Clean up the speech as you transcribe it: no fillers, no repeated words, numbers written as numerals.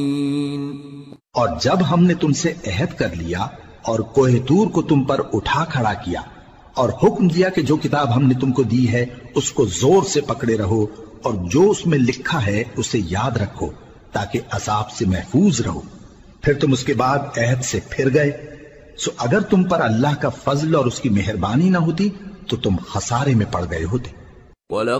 और जब हमने तुमसे अहद कर लिया और कोहे तूर को तुम पर उठा खड़ा किया और हुक्म दिया कि जो किताब हमने तुमको दी है उसको जोर से पकड़े रहो और जो उसमें लिखा है उसे याद रखो ताकि अजाब से महफूज रहो, फिर तुम उसके बाद अहद से फिर गए, सो अगर तुम पर अल्लाह का फजल और उसकी मेहरबानी ना होती तो तुम खसारे में पड़ गए होते।